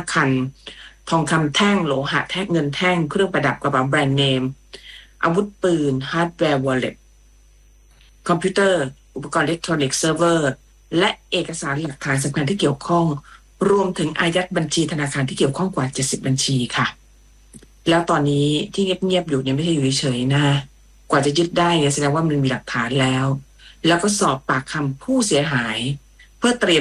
คันทองคำแท่งโลหะแท่งเงินแท่งเครื่องประดับกระเป๋าแบรนด์เนมอาวุธปืนฮาร์ดแวร์วอลเล็ตคอมพิวเตอร์อุปกรณ์อิเล็กทรอนิกส์เซิร์ฟเวอร์และเอกสารหลักฐานสำคัญที่เกี่ยวข้องรวมถึงอายัดบัญชีธนาคารที่เกี่ยวข้องกว่า70บัญชีค่ะแล้วตอนนี้ที่เงียบๆอยู่เนี่ยไม่ใช่อยู่เฉยๆนะกว่าจะยึดได้เนี่ยแสดงว่ามันมีหลักฐานแล้วก็สอบปากคำผู้เสียหายเพื่อเตรียม